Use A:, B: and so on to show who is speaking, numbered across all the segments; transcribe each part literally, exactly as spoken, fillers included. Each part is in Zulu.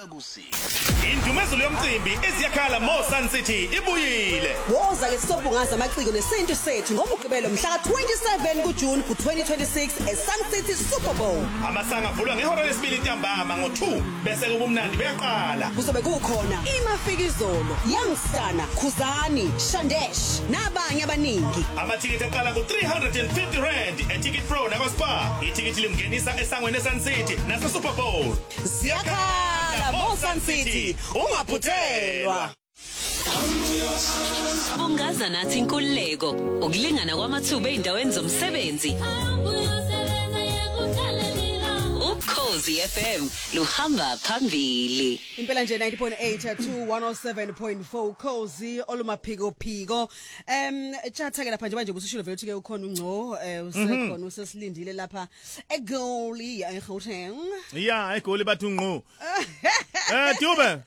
A: nakusini. Indumezelo yomcimbi eziyakhala Mo Sun City ibuyile.
B: Woza ke sobungaza amaciko nesintu sethu ngomgqibelo mhla ka twenty-seven kuJune ku twenty twenty-six eSun City Super Bowl.
A: Amasanga avulwa ngehora lesibili ntambama ngo two bese kubumnandi beyaqala.
B: Kuzobe kukhona iMafikizolo, Youngstana, Khuzani, Shandesh nabanye abaningi.
A: Amathikiti aqala ku three hundred fifty rand eTicket Pro nakoSpa. Itikiti limngenisa esangweni eSun City nase Super Bowl.
B: Siyakhala Mo Sun City, ungaphuthelwa.
C: Ungaza nathi inkululeko ukulingana kwamathuba eindaweni zomsebenzi. Ukhozi F M luhamba phambili.
B: Impela nje ninety point eight to one oh seven point four Ukhozi olumaphiko phiko. Em chatha ke lapha nje manje kusushilo vele uthi ke ukhona ungco eh usekhona usesilindile lapha eGoli eGauteng.
A: Yeah, eGoli bathi ungqo. Eh Dube.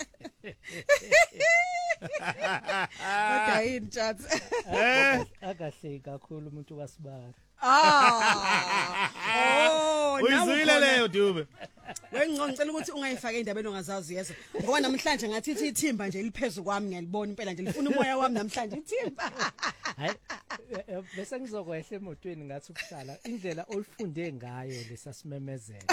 B: Okay, chat.
D: Eh akahle kakhulu umuntu kaSibara.
B: Ah. Oh,
A: uyizwile leyo Dube.
B: Wengqo ngicela ukuthi ungayifaka endabeni ongazazi yesa. Ngoba namhlanje ngathi ithimba nje liphezulu kwami ngiyalibona impela nje lifuna umoya wami namhlanje ithimba.
D: Hayi bese ngizokwehla emotweni ngathi ukuhlala indlela olifunde ngayo lesasimemezela.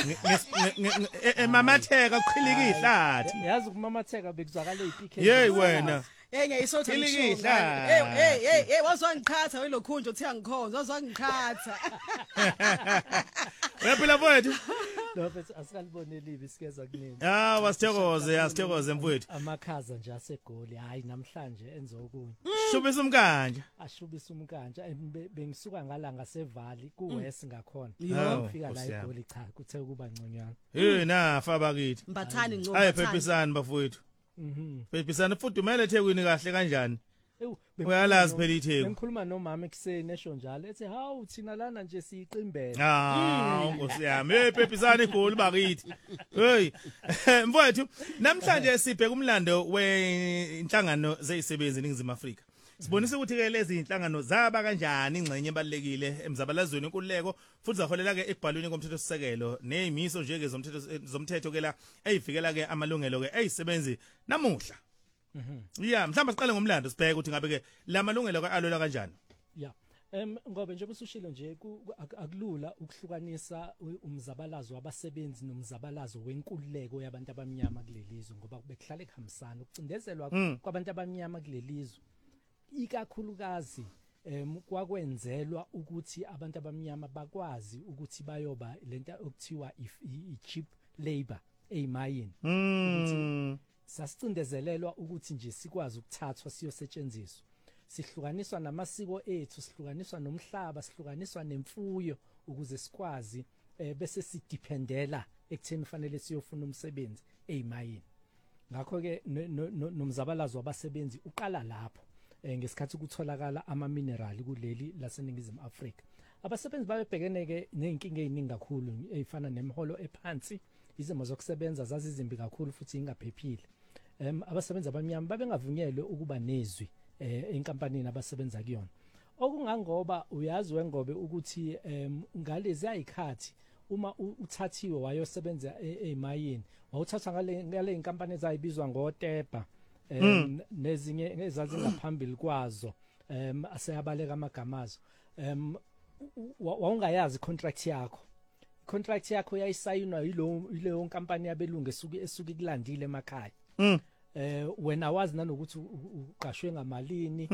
A: Emamatheka kukhilika ihlathi.
D: Yazi kumamatheka bekuzwakala iPK.
A: Hey wena.
B: Hey ngiyisotha
A: ngishonga.
B: Hey hey hey hey wazwangiqhatha welokhunjo uthi angikhonza wazwangiqhatha.
A: Uyaphila mfowethu?
D: Lo mfethu asikalibone libi sikeza kunini.
A: Ah wasithokoze yasithokoze mfowethu.
D: Amakhaza nje aseGoli hayi namhlanje enze okunye.
A: Shubisa umkanja.
D: Ashubisa umkanja bengisuka ngala ngaseValley kuWest ngakhona. Ngifika la eGoli cha kuthe kuba ngconywana.
A: Hey nafa bakithi.
B: Mbathani ngco
A: Hayi phephisani bafowethu. Mhm. Phephisani futhi umele eThekwini kahle kanjani? Uyalazi phela iTheku.
D: Bengikhuluma nomama ekuseni esho njalo ethi hawu thina lana nje siyiqimbele.
A: Ah, Nkosi yami. Hey phephisani eGoli bakithi. Hey. Mfowethu, namhlanje sibheka umlando wenhlangano zezisebenzi eNingizimu Afrika. Sibonisa ukuthi ke lezi inhlangano zaba kanjani ingxenye ebalekile emzabalazweni inkululeko futhi zaholela ke ekubhalweni komthetho sisekelo nezimiso nje ke zomthetho zomthetho ke la eyivikela ke amalungelo ke ezisebenzi namuhla. Mhm. Yeah, mhlawumbe siqale ngomlando sibheke ukuthi ngabe ke lamalungelo ke alola kanjani.
D: Yeah. Em ngoba nje busushilo nje akulula ukuhlukanisa umzabalazo wabasebenzi nomzabalazo wenkululeko yabantu abamnyama kulelizwe ngoba bekuhlale khamisana ukucindezelwa kwabantu abamnyama kulelizwe. Ikakhulukazi em kwakwenzelwa ukuthi abantu abamnyama bakwazi ukuthi bayoba lento okuthiwa i-cheap labor ezimayini ukuthi sasicindezelelwa ukuthi nje sikwazi ukuthathwa siyosetshenziswa sihlukaniswa namasiko ethu sihlukaniswa nomhlaba sihlukaniswa nemfuyo ukuze sikwazi bese sidependela ekutheni fanele siyofuna umsebenzi ezimayini ngakho ke nomzabalazo wabasebenzi uqala lapho ngesikhathi ukutholakala ama minerali kuleli laseNingizimu Afrika abasebenzi babebhekene ke nezinkinga eziningi kakhulu ezifana nemiholo ephansi izimo zokusebenza zazizimbi kakhulu futhi ingaphephile em abasebenzi abamnyama babengavunyelwe ukuba nezwi enkampanini abasebenza kuyona okungangoba uyazi wengobe ukuthi em ngalezi ayikhathi uma uthathiwe wayosebenza ezimayini wawuthatha ngale ngale inkampani ezayibizwa ngoTepa em nezinye ezazi ngaphambili kwazo em aseyabaleka amagamazo em wawungayazi contract yakho contract yakho yayisayinwa yilo yileyo inkampani yabelungu esuke esuke kulandile emakhaya eh wena wazi nanokuthi uqashwe ngamalini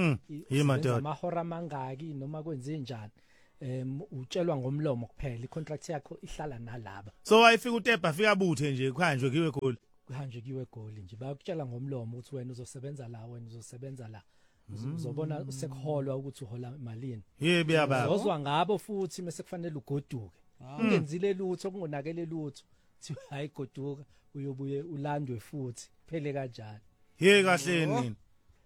D: amahora mangaki noma kwenze njani em utshelwa ngomlomo kuphela icontract yakho ihlala nalaba
A: so wayifika uTepa afika buthe nje kuhanjwe kiwe eGoli
D: kuhanjwe kiwe eGoli nje bayakutshela ngomlomo ukuthi wena uzosebenza la wena uzosebenza la uzobona sekuholwa ukuthi uhola malini
A: yebo yaba
D: uzozwa ngabo futhi mase kufanele ugoduke ungenzile lutho kungonakele lutho thi hayi goduka uyobuye ulandwe futhi phele kanjani
A: hey kahle nini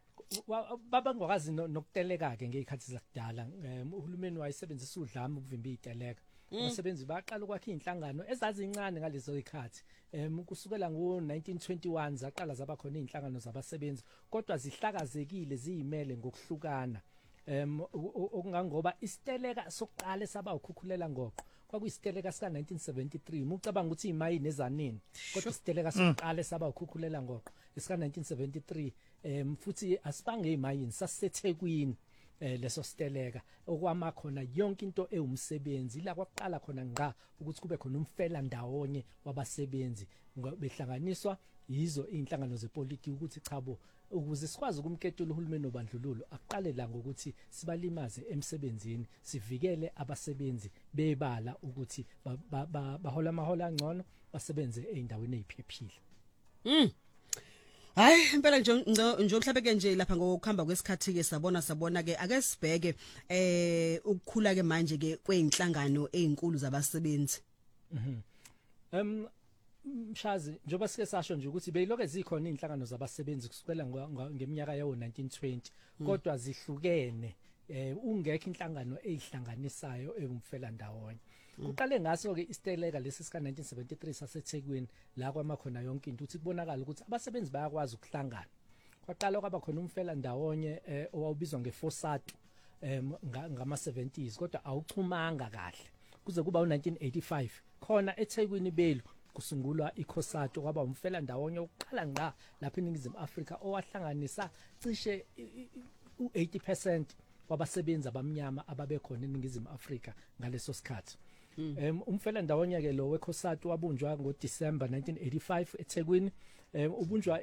D: baba ngokwazi nokuteleka ke ngezikhathi zakudala uhulumeni wayesebenzisa udlame ukuvimba iziteleka abasebenzi baqala ukwakha inhlangano ezazincane ngalezo zikhathi em kusukela ngo nineteen twenty-one zaqala zaba khona inhlangano zabasebenzi kodwa zihlakazekile ziyimele ngokuhlukana em okungangoba isiteleka sokuqala esaba ukukhukhulela ngoqo kwakuyisiteleka sika nineteen seventy-three mucabanga ukuthi imayini ezanini kodwa isiteleka sokuqala saba ukhukhulela ngoqo esika nineteen seventy-three em futhi asibange imayini sasethekwini eh leso siteleka okwama khona yonke into ewumsebenzi la kwaqala khona ngqa ukuthi kube khona umfela ndawonye wabasebenzi behlanganiswa yizo inhlangano zepolitiki ukuthi chabo ukuze sikwazi ukumketula uhulumeni obandlululo aqale la ngokuthi sibalimaze emsebenzini sivikele abasebenzi bebala ukuthi bahola amahola angcono basebenze eindaweni eziphephile.
B: Mm. Hayi impela nje nje mhlawumbe ke nje lapha ngokuhamba kwesikhathi ke sabona sabona ke ake sibheke eh ukukhula ke manje ke kweinhlangano ezinkulu zabasebenzi.
D: Mhm. Em Mshazi njoba sike sasho nje ukuthi beyiloke zikhona inhlangano zabasebenzi kusukela ngeminyaka yawo nineteen twenty kodwa zihlukene eh ungekho inhlangano ezihlanganisayo ebumfela ndawonye. Kuqale ngaso ke isiteleka lesi sika nineteen seventy-three saseThekwini la kwamakhona yonke into uthi kubonakala ukuthi abasebenzi bayakwazi ukuhlangana. Kwaqala kwaba khona umfela ndawonye owawubizwa ngeFOSATU em ngama seventies kodwa awuchumanga kahle kuze kuba u-nineteen eighty-five khona eThekwini belu kusungulwa iCOSATU kwaba umfela ndawonye uqala ngqa lapha eNingizimu Afrika owahlanganisa cishe u-eighty percent wabasebenzi abamnyama ababekhona eNingizimu Afrika ngaleso sikhathi. Um umfela ndawonye ke lo weCOSATU wabunjwa ngoDecember nineteen eighty-five eThekwini um ubunjwa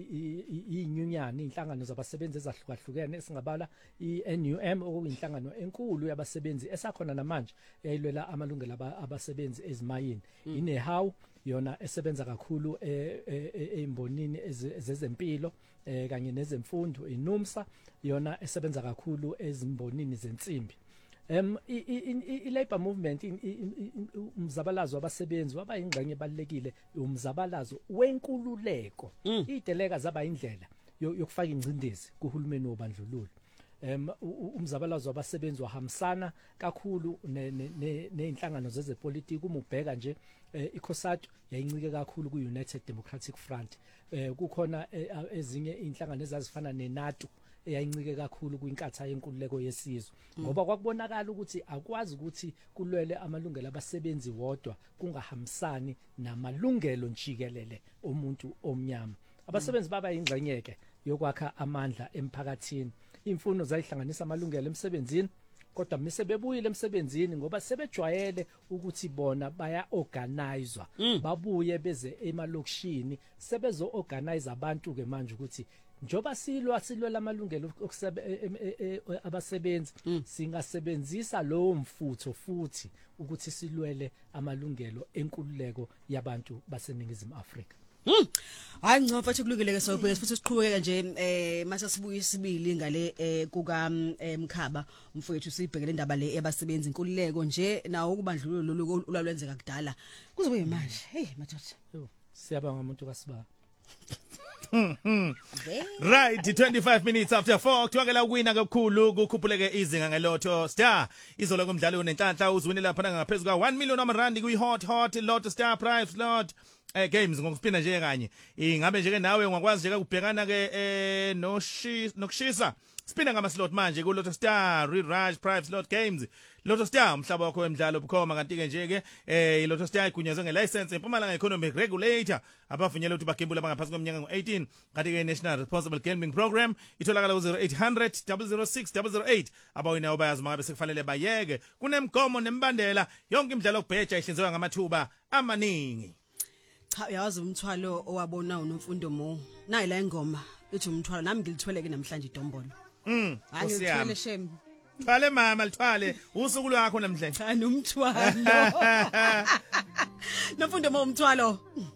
D: inyunyana inhlangano zabasebenzi ezahlukahlukene esingabala iN U M okuyinhlangano enkulu yabasebenzi esakhona namanje eyilwela amalungelo abasebenzi ezimayini ineHAW yona esebenza kakhulu eimbonini ezezempilo kanye nezemfundo iNUMSA yona esebenza kakhulu ezimbonini zensimbi. Em i-labor movement umzabalazo wabasebenzi waba ingxenye ebalekile umzabalazo wenkululeko ideleka zaba indlela yokufaka ingcindezi kuhulumeni wobandlululo. Em umzabalazo wabasebenzi wahambisana kakhulu nezinhlangano zezepolitiki uma ubheka nje iCOSATU yayincike kakhulu ku-United Democratic Front kukhona ezinye inhlangano ezazifana neNATO eyayincike kakhulu kwinkatha yenkululeko yesizwe ngoba kwakubonakala ukuthi akwazi ukuthi kulwele amalungelo abasebenzi wodwa kungahambisani namalungelo njikelele omuntu omnyama. Abasebenzi baba ingxenyeke yokwakha amandla emphakathini imfuno zayihlanganisa amalungelo emsebenzini kodwa mise bebuyile emsebenzini ngoba sebejwayele ukuthi bona baya organizewa babuye beze emalokishini sebezo organize abantu ke manje ukuthi njoba silwa silwe lamalungelo abasebenzi singasebenzisa lo mfutho futhi ukuthi silwele amalungelo enkululeko yabantu baseNingizimu Afrika.
B: Hmm. Hayi ngcofa futhi kulungile ke sobheka futhi siqhubeka nje eh mase sibuye isibili ngale eh kuka Mkhaba umfowethu sibhekele indaba le yabasebenzi inkululeko nje nawo ukubandlululo lolu olwalwenzeka kudala kuzobe manje hey madoda
D: siyabanga umuntu kaSibaba.
A: Right, twenty-five minutes after four kuthiwakela ukwina kakhulu kukhuphuleke izinga ngelotho star izolo komdlalo unenhlanhla uzwini lapha ngaphezulu ka one million amarandi kuyi hot hot lotto star prize slot eh games ngokuspina nje kanye ingabe nje ke nawe ungakwazi nje ukubhekana ke eh nokushisa spina ngama slot manje ku lotto star re-rush prize slot games Lotto Star umhlaba wakho wemidlalo bukhoma kanti ke nje ke eh Lotto Star igunyazwe ngelicense eMpumalanga Economic Regulator abavunyelwe ukuthi bagembula abangaphansi kweminyaka ngo-eighteen kanti ke National Responsible Gambling Program itholakala ku zero eight hundred double oh six double oh eight abawina obayazi mangabe sekufanele bayeke kunemgomo nembandela yonke imidlalo okubheja ihlinzekwa ngamathuba amaningi.
B: Cha yazi umthwalo owabona uNomfundo Mo nayi la ingoma ethi umthwalo nami ngilithweleke namhlanje idombolo.
A: Mm
B: ngithwele shem
A: Thwale mama lithwale usuku lwakho namhlanje.
B: Cha nomthwalo. Nomfundo Mo umthwalo.